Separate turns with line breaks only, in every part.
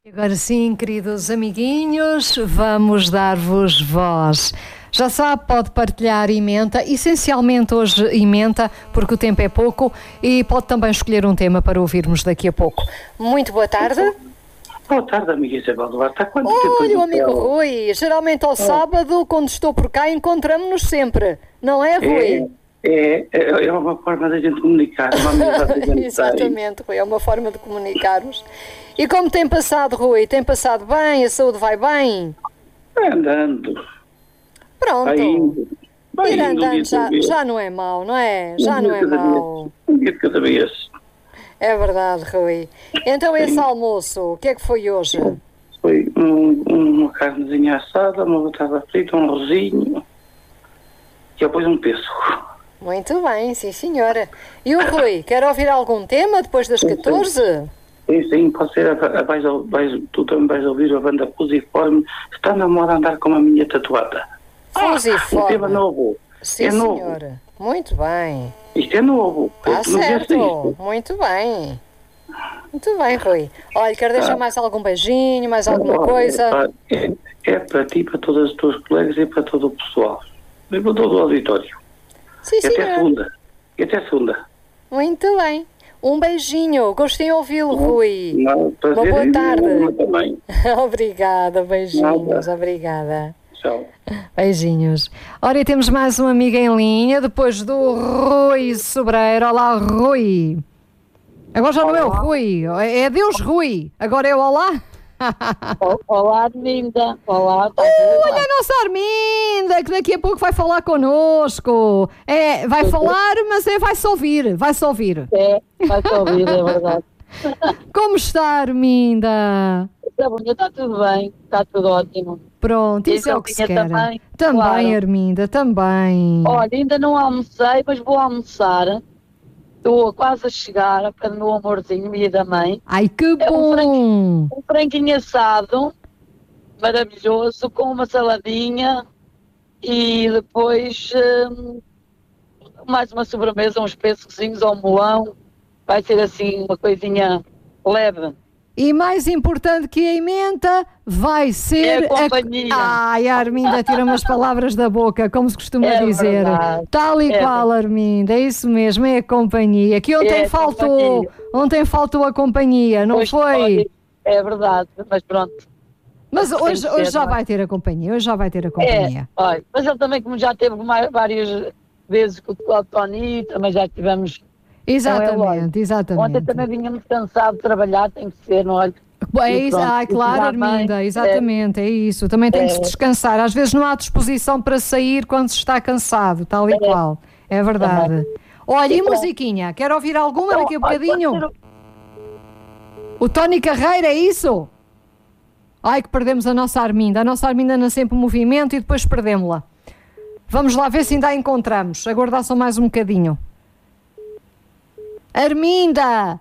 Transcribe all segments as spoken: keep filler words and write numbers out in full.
Agora sim, queridos amiguinhos, vamos dar-vos voz. Já sabe, pode partilhar ementa, essencialmente hoje ementa, porque o tempo é pouco, e pode também escolher um tema para ouvirmos daqui a pouco. Muito boa tarde.
Boa tarde, amiga Isabel Duarte. Há quanto
Olha,
tempo?
Olha, o amigo Rui, geralmente ao sábado, quando estou por cá, encontramos-nos sempre, não é, Rui?
É, é, é uma forma da gente comunicar, uma amizade da gente
Exatamente, Rui, é uma forma de comunicarmos. E como tem passado, Rui? Tem passado bem? A saúde vai bem?
Vai andando.
Pronto.
Vai indo. Vai
Ir
indo,
andando já,
dia
já não é mau, não é? Já
um
não é
dia de cada
mau.
vez. Um dia de cada vez.
É verdade, Rui. Então esse
Sim.
almoço, o que é que foi hoje?
Foi um, uma carnezinha assada, uma batata frita, um rosinho e depois um pêssego.
Muito bem, sim senhora. E o Rui, quer ouvir algum tema depois das catorze?
Sim, sim, pode ser. A, a, vais, vais, tu também vais ouvir a banda Fusiforme. Está na moda andar com a minha tatuada.
Fusiforme.
Um tema novo.
Sim,
é novo.
senhora. Muito bem.
Isto é novo.
Está
Tu não viste
certo.
isto?
Muito bem. Muito bem, Rui. Olha, quer deixar
Ah.
mais algum beijinho, mais alguma
Olha,
coisa?
É, é para ti, para todas as tuas colegas e para todo o pessoal. E para todo o auditório.
Sim,
E até
senhora.
segunda. E até segunda.
Muito bem. Um beijinho. Gostei de ouvi-lo, Rui.
Não, prazer
Uma boa
em
tarde.
ouvir também.
Obrigada, beijinhos.
Nada.
Obrigada.
Tchau.
Beijinhos. Ora, e temos mais uma amiga em linha, depois do Rui Sobreiro. Olá, Rui. Agora já não é o Rui, é Deus Rui. Agora é o olá.
Olá, Arminda. Olá, tá
Uh, olha a nossa Arminda, que daqui a pouco vai falar connosco. É, vai falar, mas é, vai-se ouvir, vai-se ouvir.
É, vai-se ouvir, é verdade.
Como está, Arminda?
Está bom, está tudo bem, está tudo ótimo.
Pronto,
E
isso é o que se quer.
também,
Também,
claro.
Arminda, também.
Olha, ainda não almocei, mas vou almoçar. Estou quase a chegar, para o meu amorzinho e da mãe.
Ai, que
É um
bom!
franguinho, um franguinho assado, maravilhoso, com uma saladinha e depois hum, mais uma sobremesa, uns pêssegozinhos ao melão. Vai ser assim uma coisinha leve.
E mais importante que a emenda, vai ser
É a companhia.
Ai, a Arminda tira-me as palavras da boca, como se costuma
É
dizer.
verdade.
Tal e
É
qual, Arminda, é isso mesmo, é a companhia. Que ontem
É a
faltou,
companhia.
ontem faltou a companhia, não
Pois,
foi?
olha, é verdade, mas pronto.
Mas
tem
hoje,
que
hoje
ser,
já
não é?
vai ter a companhia, hoje já vai ter a
É,
companhia.
olha, mas ele também, como já teve mais, várias vezes com o Tony, também já tivemos.
Exatamente,
Ontem
exatamente.
também vínhamos cansado de trabalhar, tem que ser, não é?
É
E
isso,
pronto,
ai,
e
claro,
já bem,
Arminda,
é.
exatamente, é isso. Também tem que se
É.
descansar. Às vezes não há disposição para sair quando se está cansado, tal e
É.
qual. É verdade. Olha, e
E pronto.
musiquinha? Quer ouvir alguma daqui a
Então, olha,
bocadinho?
pode ser
O Tony Carreira, é isso? Ai, que perdemos a nossa Arminda. A nossa Arminda anda sempre em movimento e depois perdemos-la. Vamos lá ver se ainda a encontramos. Aguardar só mais um bocadinho. Arminda!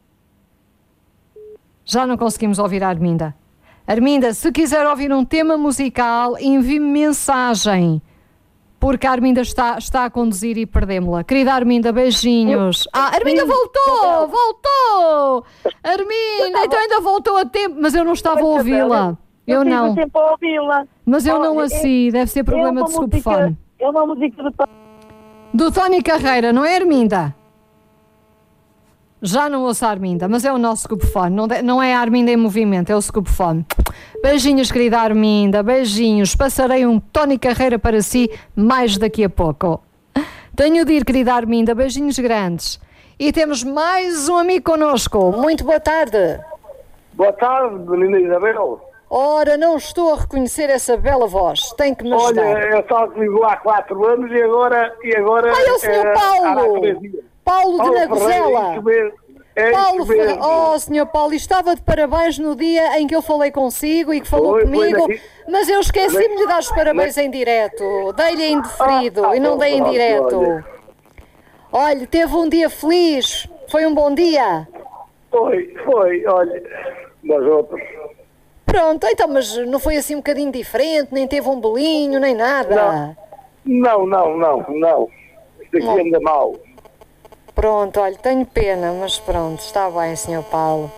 Já não conseguimos ouvir a Arminda. Arminda, se quiser ouvir um tema musical, envie-me mensagem. Porque a Arminda está, está a conduzir e perdemos-la. Querida Arminda, beijinhos. Ah, Arminda voltou! Voltou! Arminda, então ainda voltou a tempo, mas eu não estava a ouvi-la. Eu
tive
não.
tempo a ouvi-la.
Mas eu não
Olha,
assim, deve ser problema
é
de
uma música-
subfone.
É uma música de
Do Tony Carreira, não é, Arminda? Já não ouço a Arminda, mas é o nosso subfone. Não, de- não é a Arminda em movimento, é o subfone. Beijinhos, querida Arminda, beijinhos. Passarei um Tony Carreira para si mais daqui a pouco. Tenho de ir, querida Arminda, beijinhos grandes. E temos mais um amigo connosco. Muito boa tarde.
Boa tarde, menina Isabel.
Ora, não estou a reconhecer essa bela voz. Tem que me
Olha,
ajudar.
eu estava comigo há quatro anos e agora... E agora
Olha o senhor
eh,
Paulo.
há três dias.
Paulo de
Paulo Ferreira,
Nagozela.
isso mesmo, é
Paulo
isso mesmo.
Ferreira, oh senhor Paulo, estava de parabéns no dia em que eu falei consigo e que falou
Foi, foi
comigo,
daqui.
mas eu esqueci-me de lhe dar os parabéns em direto. Dei-lhe em deferido
Ah, ah,
e não
bom,
dei em
pronto,
direto.
olha.
Olha, teve um dia feliz, foi um bom dia.
Foi, foi, olha, nós outros.
Pronto, então, mas não foi assim um bocadinho diferente, nem teve um bolinho, nem nada.
Não, não, não, não. Isto aqui
Não.
anda mal.
Pronto, olha, tenho pena, mas pronto, está bem, senhor Paulo.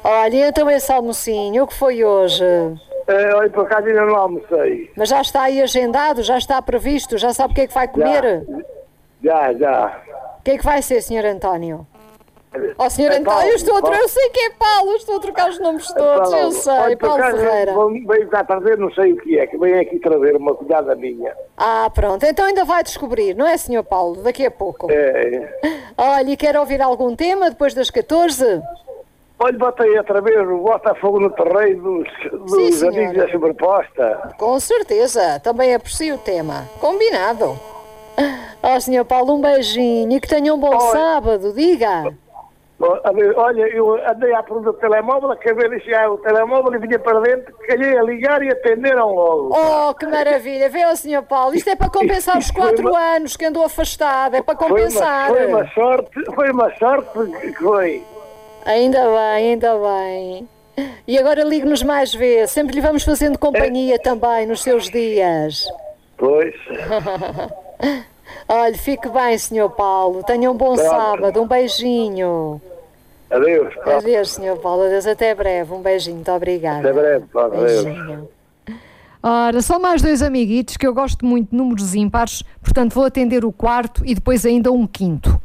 Olha, então esse almocinho, o que foi hoje?
É, olha, por acaso ainda não almocei.
Mas já está aí agendado, já está previsto, já sabe o que é que vai comer?
Já, já.
O que é que vai ser, senhor António? Ó, senhor
É
António,
Paulo,
eu estou a
Paulo.
eu sei que é Paulo, eu estou a trocar os nomes todos, eu sei,
Olha, por
Paulo
acaso,
Ferreira.
vem- Veio cá trazer, não sei o que é, que vem aqui trazer uma cuidada minha.
Ah, pronto, então ainda vai descobrir, não é, senhor Paulo? Daqui a pouco.
É.
Olha, e quer ouvir algum tema depois das catorze?
Olha, botei outra vez o Botafogo no terreiro dos, dos
Sim, senhora.
amigos da sobreposta.
Com certeza, também aprecio o tema. Combinado. Ó, senhor Paulo, um beijinho e que tenha um bom
Olha.
sábado, diga.
Olha, eu andei à procura do telemóvel, acabei de chegar o telemóvel e vinha para dentro, calhei a ligar e atenderam logo.
Oh, que maravilha, vê o senhor Paulo, isto é para compensar os quatro anos que andou afastado, é para
Foi uma,
compensar.
foi uma sorte, foi uma sorte que foi.
Ainda bem, ainda bem. E agora ligue-nos mais vezes, sempre lhe vamos fazendo companhia também nos seus dias.
Pois.
Olha, fique bem, senhor Paulo, tenha um bom
Pronto.
sábado, um beijinho.
Adeus. pá.
Adeus, senhor Paulo, adeus, até breve, um beijinho, muito obrigada.
Até breve. pá, Adeus.
Beijinho. Ora, só mais dois amiguitos que eu gosto muito de números ímpares, portanto vou atender o quarto e depois ainda um quinto.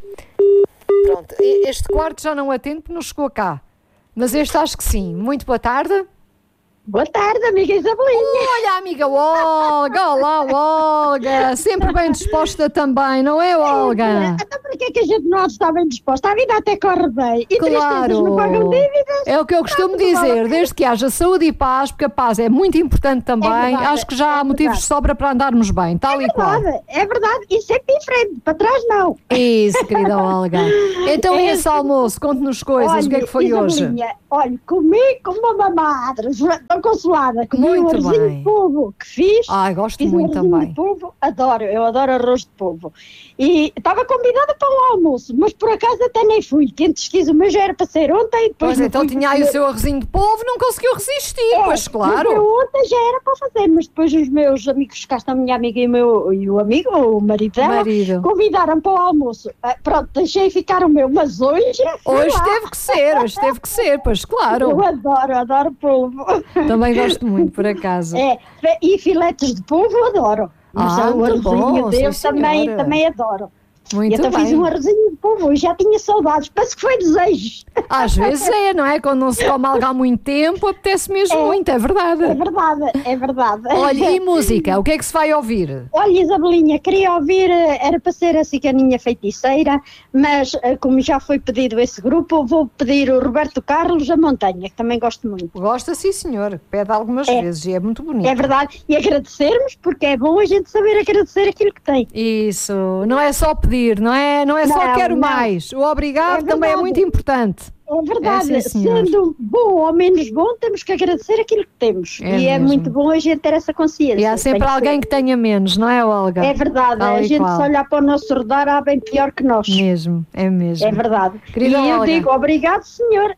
Pronto, e- este quarto já não atendo porque não chegou cá, mas este acho que sim. Muito boa tarde.
Boa tarde, amiga Isabelinha.
Olha, amiga Olga, olá Olga, sempre bem disposta também, não é Olga?
Então por que é que a gente não está bem disposta? A vida até corre bem. E tristezas
Claro,
não pagam dívidas.
é o que eu costumo dizer, desde que haja saúde e paz, porque a paz é muito importante também,
É verdade,
acho que já há
é
motivos de
verdade.
sobra para andarmos bem, tal e qual.
Verdade, é verdade. E sempre em frente, para trás não.
Isso, querida Olga. Então e esse almoço, conte-nos coisas, o que é que foi hoje?
Isabelinha, olha, comi como uma madre, estou consolada. Comi
Muito
um arrozinho
bem.
de polvo que fiz.
Ai, gosto
Fiz
muito
um arrozinho
também.
de polvo, adoro, eu adoro arroz de polvo. E estava convidada para o almoço, mas por acaso até nem fui. Quem te quis, o meu já era para ser ontem. Depois
Pois
não
então
fui
tinha aí o
porque-
seu arrozinho de polvo, não conseguiu resistir,
É,
pois
mas
claro.
eu ontem já era para fazer, mas depois os meus amigos, cá está a minha amiga e o, meu, e o amigo, o marido dela,
Marido.
convidaram para o almoço. Ah, pronto, deixei ficar o meu, mas hoje. fui
Hoje
lá.
teve que ser, hoje teve que ser, pois claro.
Eu adoro, adoro polvo.
Também gosto muito, por acaso.
É, e filetes de polvo adoro. Mas
Ah,
o
muito
arrozinho
bom,
dele
sim,
também,
senhora.
também adoro. E
Muito
então fiz um
bem.
arrozinho de polvo e já tinha saudades. Parece que foi desejos.
Às vezes é, não é? Quando não se come algo há muito tempo, apetece mesmo
É.
muito, é
É
verdade.
verdade, é verdade.
Olha, e música, o que é que se vai ouvir?
Olha, Isabelinha, queria ouvir, eh, era para ser a Ciganinha Feiticeira, mas eh, como já foi pedido esse grupo, vou pedir o Roberto Carlos, A Montanha, que também gosto muito.
Gosta, sim senhor, pede algumas
É.
vezes e é muito bonito.
É verdade, e agradecermos, porque é bom a gente saber agradecer aquilo que tem.
Isso, não é só pedir, não é, não é só
Não,
quero
não.
mais. O obrigado
É
também é
verdade.
muito importante.
É verdade,
É, sim, senhor.
sendo bom ou menos bom, temos que agradecer aquilo que temos.
É
e é
mesmo.
muito bom a gente ter essa consciência.
E há sempre
Tem que
alguém
ser.
que tenha menos, não é, Olga?
É verdade,
Tal
a
e
gente
qual.
se olhar para o nosso redor há bem pior que nós.
Mesmo, é mesmo.
É verdade.
Querida
e eu
Olga.
digo obrigado, senhor.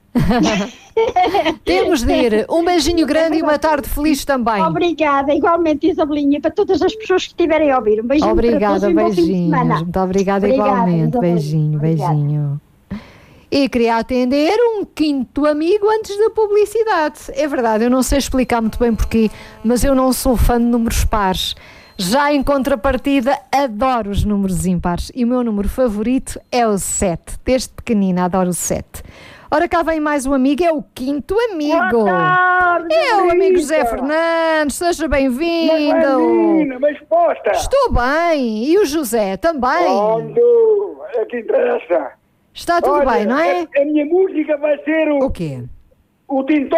Temos de ir. Um beijinho grande e uma tarde feliz também.
Obrigada, igualmente, Isabelinha, para todas as pessoas que estiverem a ouvir. Um beijinho para
Obrigada,
todos e um bom fim de
beijinhos.
semana.
Muito obrigada,
Obrigada,
igualmente.
Isabelinha.
Beijinho,
Obrigada.
beijinho. E queria atender um quinto amigo antes da publicidade. É verdade, eu não sei explicar muito bem porquê, mas eu não sou fã de números pares. Já em contrapartida, adoro os números ímpares. E o meu número favorito é o sete. Desde pequenina adoro o sete. Ora, cá vem mais um amigo, é o quinto amigo.
Boa tarde,
É o amigo
Rita.
José Fernandes, seja
Mas
bem-vindo.
bem-vinda, bem exposta.
Estou bem, e o José também.
Pronto, é que interessa.
Está tudo
Olha,
bem, não é?
A, a minha música vai ser o,
O quê?
o Tintó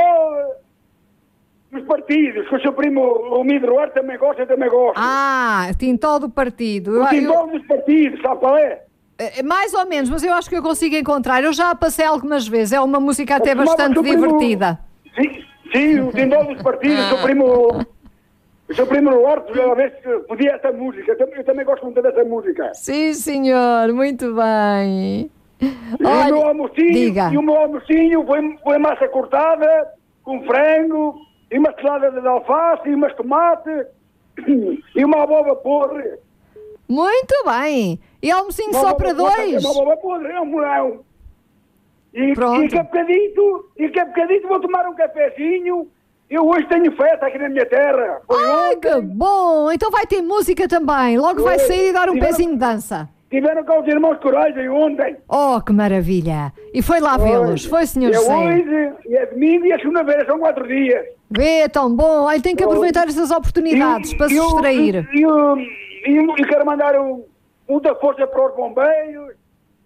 dos partidos, que o seu primo, o Midro Duarte, também gosta, também gosta.
Ah, Tintó do partido.
o
Eu-
Tintó dos partidos, sabe qual é?
eu- mais ou menos, mas eu acho que eu consigo encontrar. Eu já a passei algumas vezes. É uma música até
Costumava
bastante
o seu primo-
divertida.
Sim, sim, o Tintó dos partidos, o seu primo... O seu primo Duarte, uma vez que podia essa música. Eu também, eu também gosto muito dessa música.
Sim, senhor, muito bem.
E o meu
Olha,
almocinho,
diga.
e o meu almocinho foi, foi massa cortada, com frango, e uma salada de alface, e umas tomates, e uma abóbora podre.
Muito bem. E almocinho
Uma
só
abóbora
para
podre,
dois?
Uma abóbora podre, é um mulão. E,
Pronto.
e que é bocadito, e que é bocadito vou tomar um cafezinho. Eu hoje tenho festa aqui na minha terra. Foi
Ai,
ontem.
que bom! Então vai ter música também. Logo vai sair e dar um
Tiveram-
pezinho de dança.
Tiveram cá os irmãos Coragem ontem.
Oh, que maravilha! E foi lá vê-los. Foi, senhor
É
José.
hoje, e é domingo e a segunda-feira, são quatro dias.
Vê, tão bom. Olha, tem que aproveitar essas oportunidades para se
eu-
distrair.
E, eu- e, eu- e quero mandar um, muita força para os bombeiros.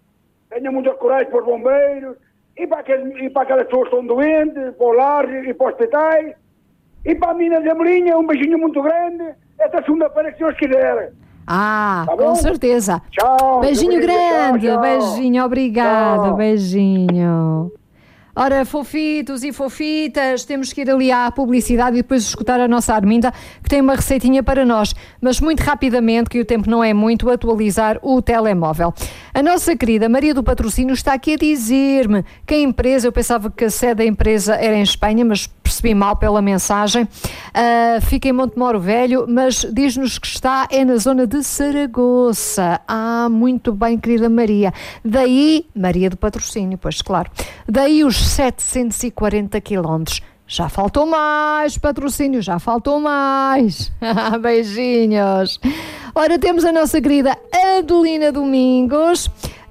Tenha muita coragem para os bombeiros. E para, aqueles, e para aquelas pessoas que estão doentes, para o lar e para os hospitais. E para a mina de Amelinha, um beijinho muito grande. Esta segunda-feira, que Deus quiser.
Ah,
Tá
com
bom?
certeza.
Tchau.
Beijinho
Maria,
grande,
tchau, tchau.
beijinho, obrigado,
Tchau.
beijinho. Ora, fofitos e fofitas, temos que ir ali à publicidade e depois escutar a nossa Arminda, que tem uma receitinha para nós. Mas muito rapidamente, que o tempo não é muito, atualizar o telemóvel. A nossa querida Maria do Patrocínio está aqui a dizer-me que a empresa, eu pensava que a sede da empresa era em Espanha, mas percebi mal pela mensagem, uh, fica em Montemoro Velho, mas diz-nos que está é na zona de Saragoça. Ah, muito bem, querida Maria. Daí, Maria do Patrocínio, pois claro, daí os setecentos e quarenta quilómetros. Já faltou mais, patrocínio, já faltou mais. Beijinhos. Ora, temos a nossa querida Adelina Domingos,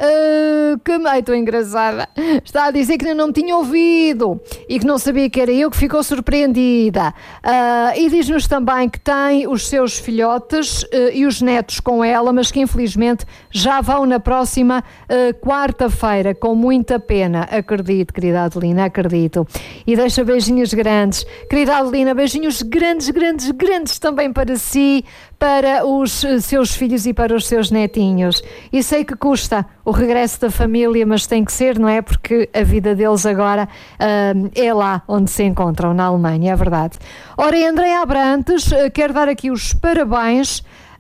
uh, que meio tão engraçada. Está a dizer que ainda não me tinha ouvido e que não sabia que era eu, que ficou surpreendida. Uh, e diz-nos também que tem os seus filhotes uh, e os netos com ela, mas que infelizmente já vão na próxima uh, quarta-feira, com muita pena. Acredito, querida Adelina, acredito. E deixa beijinhos grandes. Querida Adelina, beijinhos grandes, grandes, grandes também para si, para os seus filhos e para os seus netinhos. E sei que custa o regresso da família, mas tem que ser, não é? Porque a vida deles agora uh, é lá onde se encontram, na Alemanha, é verdade. Ora, e Andréia Abrantes, uh, quero dar aqui os parabéns.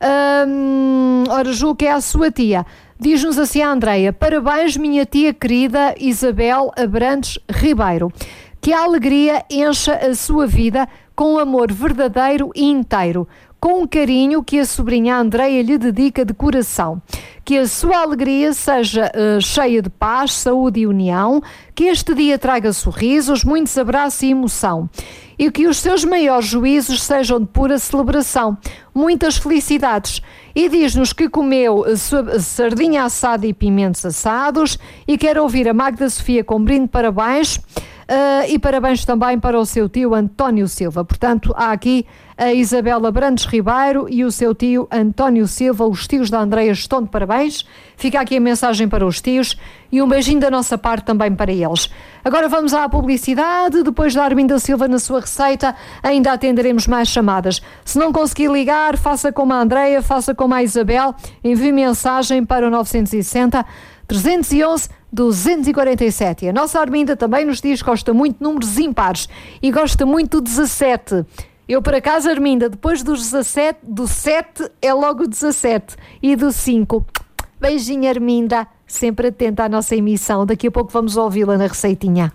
Uh, ora, julgo que é a sua tia. Diz-nos assim a Andréia: parabéns, minha tia querida Isabel Abrantes Ribeiro. Que a alegria encha a sua vida com amor verdadeiro e inteiro, com um carinho que a sobrinha Andréia lhe dedica de coração. Que a sua alegria seja uh, cheia de paz, saúde e união, que este dia traga sorrisos, muitos abraços e emoção. E que os seus maiores juízos sejam de pura celebração. Muitas felicidades. E diz-nos que comeu uh, sardinha assada e pimentos assados e quer ouvir a Magda Sofia com brinde parabéns. Uh, e parabéns também para o seu tio António Silva. Portanto, há aqui a Isabela Brandes Ribeiro e o seu tio António Silva. Os tios da Andréia estão de parabéns. Fica aqui a mensagem para os tios e um beijinho da nossa parte também para eles. Agora vamos à publicidade. Depois da Arminda Silva na sua receita, ainda atenderemos mais chamadas. Se não conseguir ligar, faça como a Andréia, faça como a Isabel, envie mensagem para o nove sessenta, trezentos e onze, duzentos e quarenta e sete. A nossa Arminda também nos diz que gosta muito de números impares e gosta muito do dezassete. Eu, por acaso, Arminda, depois dos dezassete, do sete é logo o dezassete e do cinco. Beijinho, Arminda, sempre atenta à nossa emissão. Daqui a pouco vamos ouvi-la na receitinha.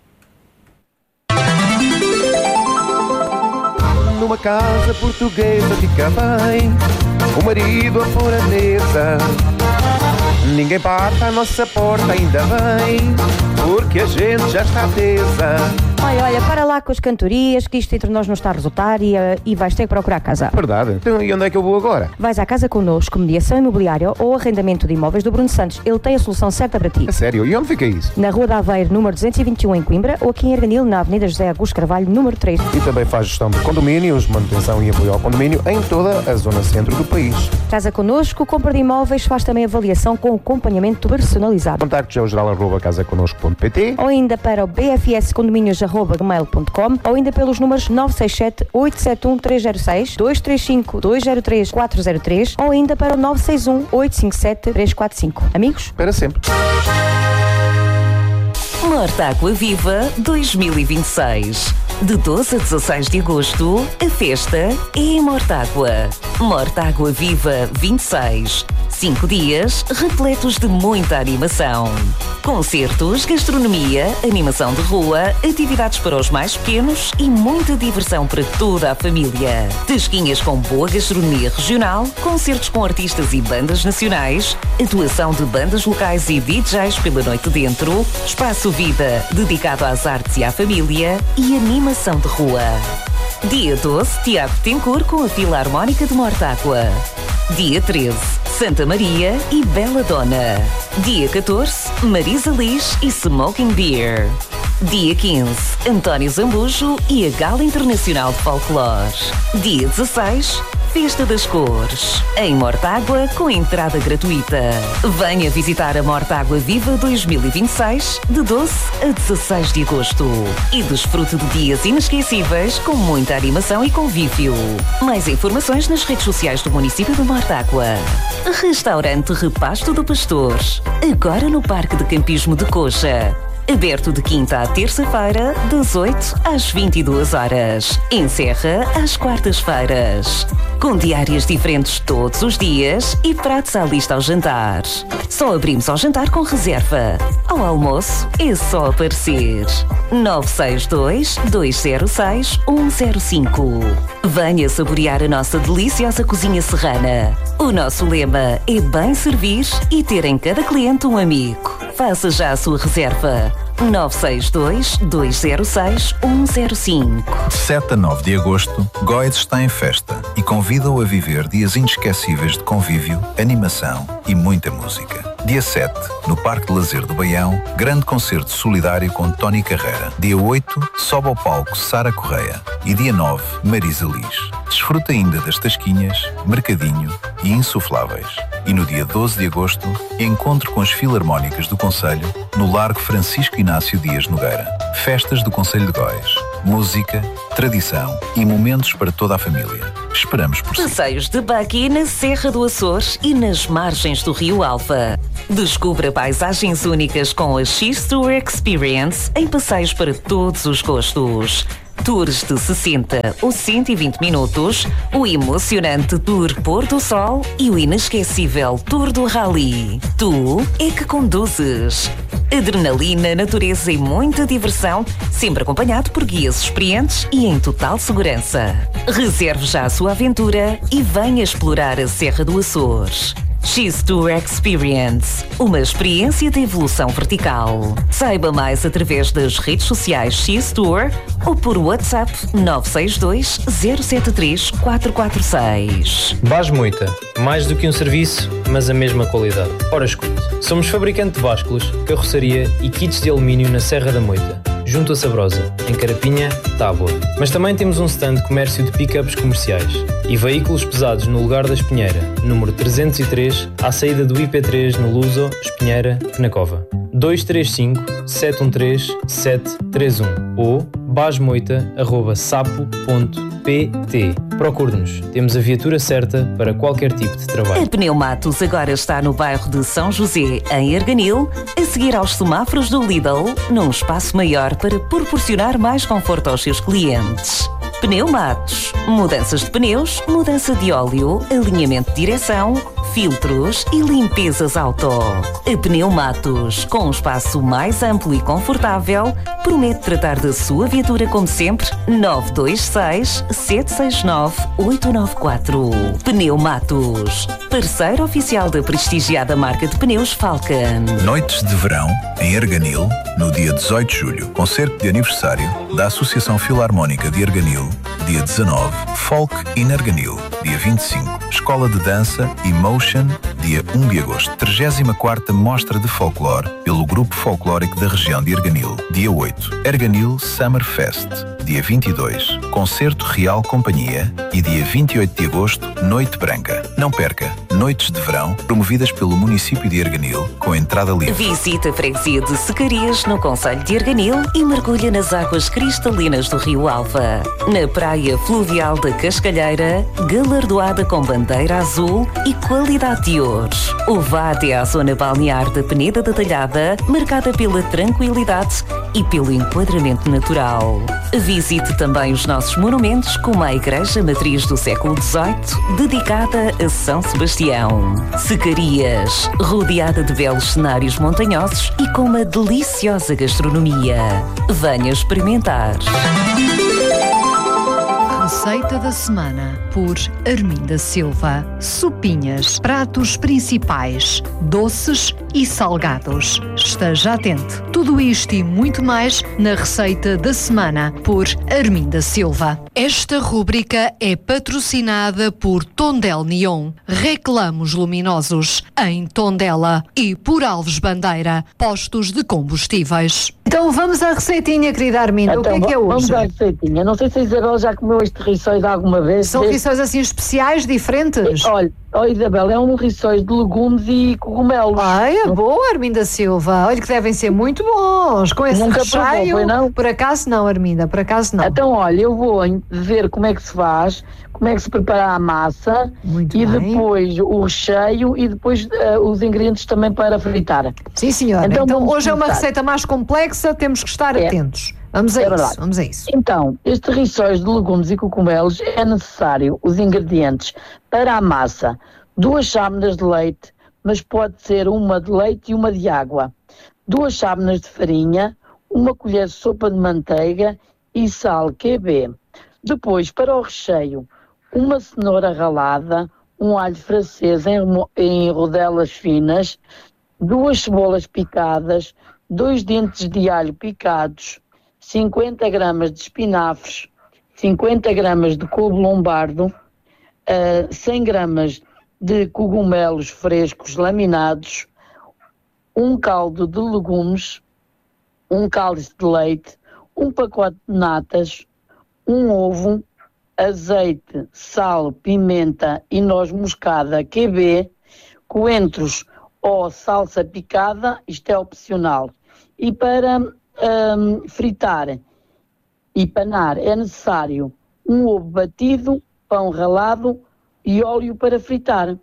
Numa casa portuguesa fica bem, o marido a pôr a mesa. Ninguém bate à nossa porta, ainda bem, porque a gente já está tesa.
Olha, olha, para lá com as cantorias, que isto entre nós não está a resultar e, uh, e vais ter que procurar casa.
Verdade. Então, e onde é que eu vou agora?
Vais à Casa Connosco, mediação imobiliária ou arrendamento de imóveis do Bruno Santos. Ele tem a solução certa para ti.
A sério? E onde fica isso?
Na Rua da Aveiro, número duzentos e vinte e um, em Coimbra, ou aqui em Arganil, na Avenida José Augusto Carvalho, número três.
E também faz gestão de condomínios, manutenção e apoio ao condomínio em toda a zona centro do país.
Casa Connosco, compra de imóveis, faz também avaliação com acompanhamento personalizado.
Contactos ao geral arroba casaconosco ponto pt
Ou ainda para o b f s condomínios arroba gmail ponto com ou ainda pelos números nove seis sete, oito sete um, três zero seis, dois três cinco, dois zero três, quatro zero três ou ainda para o nove seis um, oito cinco sete, três quatro cinco. Amigos?
Para sempre.
Mortágua Viva dois mil e vinte e seis. De doze a dezasseis de agosto, a festa é em Mortágua. Mortágua Viva vinte e seis. Cinco dias repletos de muita animação. Concertos, gastronomia, animação de rua, atividades para os mais pequenos e muita diversão para toda a família. Tasquinhas com boa gastronomia regional, concertos com artistas e bandas nacionais, atuação de bandas locais e D Js pela noite dentro, espaço vida dedicado às artes e à família e animação de rua. Dia doze, Tiago Betancourt com a Filarmónica de Mortágua. Dia treze, Santa Maria e Bela Dona. Dia catorze, Marisa Liz e Smoking Beer. Dia quinze, António Zambujo e a Gala Internacional de Folclore. Dia dezesseis, Festa das Cores, em Mortágua, com entrada gratuita. Venha visitar a Mortágua Viva dois mil e vinte e seis, de doze a dezesseis de agosto. E desfrute de dias inesquecíveis, com muita animação e convívio. Mais informações nas redes sociais do município de Mortágua. Restaurante Repasto do Pastor, agora no Parque de Campismo de Coxa. Aberto de quinta à terça-feira, das oito às vinte e duas horas. Encerra às quartas-feiras. Com diárias diferentes todos os dias e pratos à lista ao jantar. Só abrimos ao jantar com reserva. Ao almoço é só aparecer. nove seis dois, dois zero seis, um zero cinco. Venha saborear a nossa deliciosa cozinha serrana. O nosso lema é bem servir e ter em cada cliente um amigo. Faça já a sua reserva. nove seis dois, dois zero seis, um zero cinco.
De sete a nove de agosto, Góis está em festa e convida-o a viver dias inesquecíveis de convívio, animação e muita música. Dia sete, no Parque de Lazer do Baião, grande concerto solidário com Tony Carreira. Dia oito, sobe ao palco Sara Correia. E dia nove, Marisa Liz. Desfruta ainda das tasquinhas, mercadinho e insufláveis. E no dia doze de agosto, encontro com as Filarmónicas do Concelho no Largo Francisco Inácio Dias Nogueira. Festas do Concelho de Góis. Música, tradição e momentos para toda a família. Esperamos por si.
Passeios de buggy na Serra do Açores e nas margens do Rio Alfa. Descubra paisagens únicas com a X-Tour Experience em passeios para todos os gostos. Tours de sessenta ou cento e vinte minutos, o emocionante Tour Pôr do Sol e o inesquecível Tour do Rally. Tu é que conduzes. Adrenalina, natureza e muita diversão, sempre acompanhado por guias experientes e em total segurança. Reserve já a sua aventura e venha explorar a Serra do Açores. X-Tour Experience, uma experiência de evolução vertical. Saiba mais através das redes sociais X-Tour ou por WhatsApp nove seis dois, zero sete três, quatro quatro seis.
Basmoita, mais do que um serviço, mas a mesma qualidade. Ora escute, somos fabricante de básculos, carroçaria e kits de alumínio na Serra da Moita, junto a Sabrosa, em Carapinha, Tábua. Mas também temos um stand de comércio de pick-ups comerciais e veículos pesados no Lugar da Espinheira, número trezentos e três, à saída do I P três no Luso, Espinheira, Penacova. dois três cinco, sete um três, sete três um ou basmoita arroba sapo ponto pt. Procure-nos, temos a viatura certa para qualquer tipo de trabalho.
A Pneumatos agora está no bairro de São José, em Arganil, a seguir aos semáforos do Lidl, num espaço maior para proporcionar mais conforto aos seus clientes. Pneumatos, mudanças de pneus, mudança de óleo, alinhamento de direção, filtros e limpezas auto. A Pneumatos, com um espaço mais amplo e confortável, promete tratar da sua viatura como sempre. Nove dois seis, sete seis nove, oito nove quatro. Pneumatos, parceiro oficial da prestigiada marca de pneus Falcon.
Noites de verão, em Arganil, no dia dezoito de julho, concerto de aniversário da Associação Filarmónica de Arganil, dia dezanove, Folk in Arganil, dia vinte e cinco, Escola de Dança Emotion, dia um de agosto, trigésima quarta Mostra de Folclore, pelo Grupo Folclórico da região de Arganil, dia oito, Arganil Summer Fest, dia vinte e dois, Concerto Real Companhia e dia vinte e oito de agosto, Noite Branca. Não perca, noites de verão promovidas pelo município de Arganil com entrada livre.
Visita a freguesia de Secarias no concelho de Arganil e mergulha nas águas cristalinas do Rio Alfa. Na praia fluvial da Cascalheira, galardoada com bandeira azul e qualidade de ouro. Ou vá até à zona balnear da Peneda da Talhada, marcada pela tranquilidade e pelo enquadramento natural. Visite também os nossos monumentos, como a Igreja Matriz do século dezoito, dedicada a São Sebastião. Secarias, rodeada de belos cenários montanhosos e com uma deliciosa gastronomia. Venha experimentar.
Receita da semana por Arminda Silva. Sopinhas, pratos principais, doces e salgados. Esteja atento. Tudo isto e muito mais na Receita da semana por Arminda Silva. Esta rúbrica é patrocinada por Tondela Neon, reclamos luminosos em Tondela, e por Alves Bandeira, postos de combustíveis.
Então vamos à receitinha, querida Arminda.
Então,
o que é que é hoje?
Vamos à receitinha. Não sei se a Isabel já comeu este rissóis alguma vez.
São
desde...
rissóis assim especiais, diferentes?
Olha, oh, Isabel, é um rissóis de legumes e cogumelos.
Ai, é boa, Arminda Silva. Olha que devem ser muito bons. Com esse
Nunca
recheio.
provou, não?
Por acaso não, Arminda, por acaso não.
Então, olha, eu vou ver como é que se faz, como é que se prepara a massa.
Muito
e
bem.
depois o recheio e depois uh, os ingredientes também para fritar.
Sim, senhora.
Então,
Então,
vamos
hoje é uma
começar.
receita mais complexa, temos que estar
É.
atentos. Vamos a
É
isso,
verdade.
vamos a isso.
Então, este rissóis de legumes e cogumelos é necessário os ingredientes para a massa: duas chávenas de leite, mas pode ser uma de leite e uma de água, duas chávenas de farinha, uma colher de sopa de manteiga e sal Q B. Depois, para o recheio, uma cenoura ralada, um alho francês em, remo- em rodelas finas, duas cebolas picadas, dois dentes de alho picados, cinquenta gramas de espinafres, cinquenta gramas de couve lombardo, uh, cem gramas de cogumelos frescos laminados, um caldo de legumes, um cálice de leite, um pacote de natas, um ovo, azeite, sal, pimenta e noz moscada Q B, coentros ou salsa picada, isto é opcional. E para hum, fritar e panar é necessário um ovo batido, pão ralado e óleo para fritar.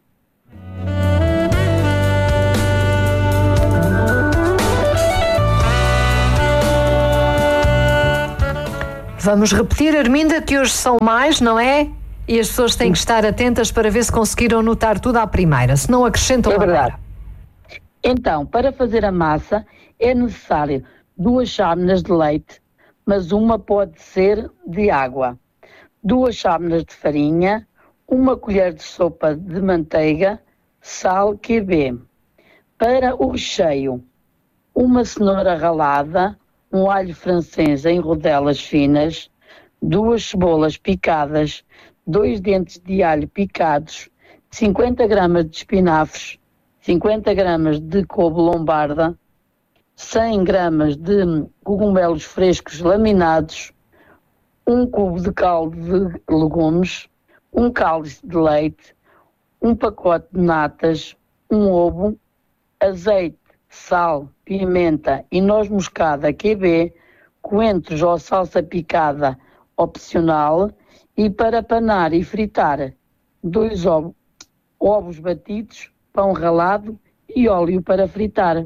Vamos repetir, Arminda, que hoje são mais, não é? E as pessoas têm que estar atentas para ver se conseguiram notar tudo à primeira, se não acrescentam
É
agora.
verdade. Então, para fazer a massa é necessário duas chávenas de leite, mas uma pode ser de água, duas chávenas de farinha, uma colher de sopa de manteiga, sal Q B. Para o recheio, uma cenoura ralada, um alho francês em rodelas finas, duas cebolas picadas, dois dentes de alho picados, cinquenta gramas de espinafres, cinquenta gramas de couve lombarda, cem gramas de cogumelos frescos laminados, um cubo de caldo de legumes, um cálice de leite, um pacote de natas, um ovo, azeite, sal, pimenta e noz moscada Q B, coentros ou salsa picada opcional, e para panar e fritar, dois ovos, ovos batidos, pão ralado e óleo para fritar.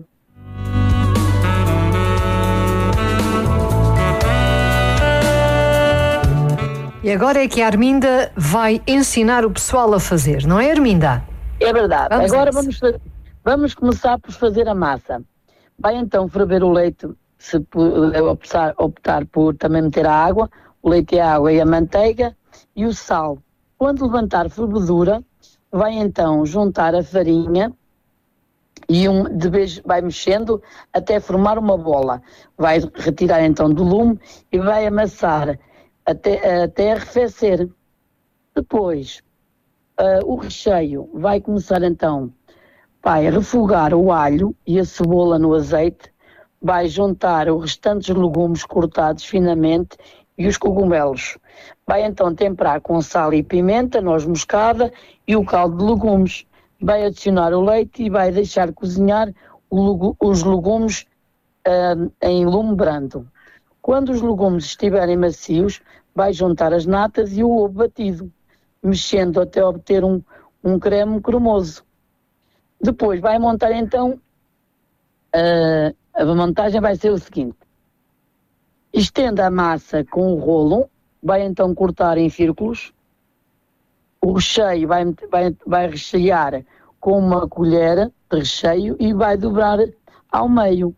E agora é que a Arminda vai ensinar o pessoal a fazer, não é, Arminda?
É verdade.
Vamos a
Agora
isso.
vamos, fa- vamos começar por fazer a massa. Vai então ferver o leite, se pu- optar, optar por também meter a água, o leite e a água e a manteiga e o sal. Quando levantar fervedura, vai então juntar a farinha e um, de vez vai mexendo até formar uma bola. Vai retirar então do lume e vai amassar até, até arrefecer. Depois, uh, o recheio vai começar então, vai refogar o alho e a cebola no azeite, vai juntar os restantes legumes cortados finamente e os cogumelos. Vai então temperar com sal e pimenta, noz moscada e o caldo de legumes. Vai adicionar o leite e vai deixar cozinhar o legu- os legumes uh, em lume brando. Quando os legumes estiverem macios, vai juntar as natas e o ovo batido, mexendo até obter um, um creme cremoso. Depois vai montar então, uh, a montagem vai ser o seguinte: Estende a massa com o rolo, vai então cortar em círculos. O recheio vai, vai, vai rechear com uma colher de recheio e vai dobrar ao meio.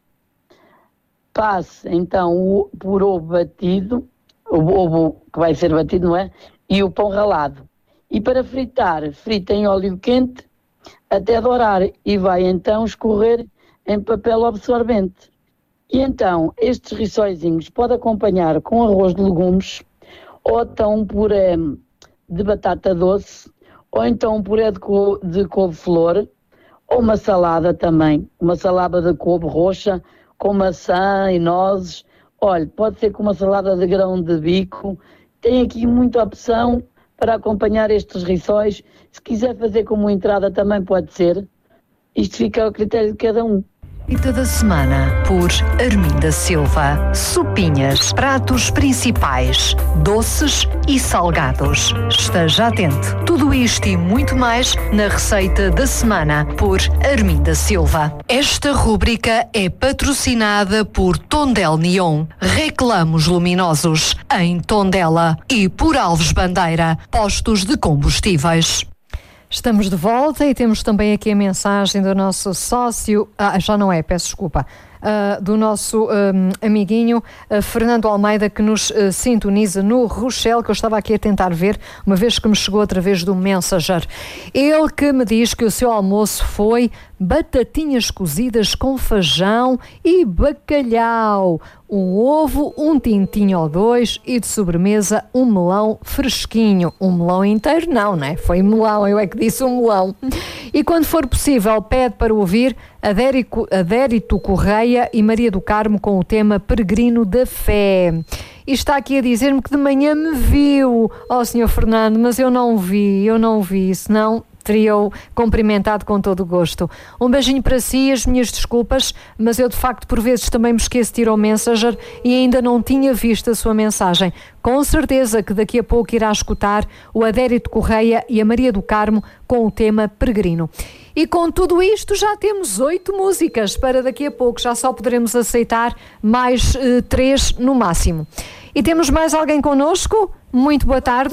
Passe então o, por ovo batido, o ovo que vai ser batido, não é? E o pão ralado. E para fritar, frita em óleo quente até dourar e vai então escorrer em papel absorvente. E então estes rissóizinhos pode acompanhar com arroz de legumes, ou então um puré de batata doce, ou então um puré de, co- de couve-flor, ou uma salada também, uma salada de couve roxa, com maçã e nozes. Olha, pode ser com uma salada de grão de bico. Tem aqui muita opção para acompanhar estes rissóis. Se quiser fazer como entrada também pode ser. Isto fica ao critério de cada um.
Receita da semana por Arminda Silva. Sopinhas, pratos principais, doces e salgados. Esteja atento. Tudo isto e muito mais na receita da semana por Arminda Silva. Esta rúbrica é patrocinada por Tondel Neon, reclamos luminosos em Tondela, e por Alves Bandeira, postos de combustíveis.
Estamos de volta e temos também aqui a mensagem do nosso sócio, ah, já não é, peço desculpa, uh, do nosso um, amiguinho uh, Fernando Almeida, que nos uh, sintoniza no Rochelle, que eu estava aqui a tentar ver, uma vez que me chegou através do Messenger. Ele que me diz que o seu almoço foi batatinhas cozidas com feijão e bacalhau, um ovo, um tintinho ou dois e de sobremesa um melão fresquinho. Um melão inteiro não, né? Foi melão, eu é que disse um melão. E quando for possível, pede para ouvir Adérito, Adérito Correia e Maria do Carmo com o tema Peregrino da Fé. E está aqui a dizer-me que de manhã me viu, ó senhor Fernando, mas eu não vi, eu não vi, senão teria-o cumprimentado com todo o gosto. Um beijinho para si, as minhas desculpas, mas eu de facto por vezes também me esqueço de ir ao Messenger e ainda não tinha visto a sua mensagem. Com certeza que daqui a pouco irá escutar o Adérito Correia e a Maria do Carmo com o tema Peregrino. E com tudo isto já temos oito músicas para daqui a pouco, já só poderemos aceitar mais uh, três no máximo. E temos mais alguém connosco? Muito boa tarde.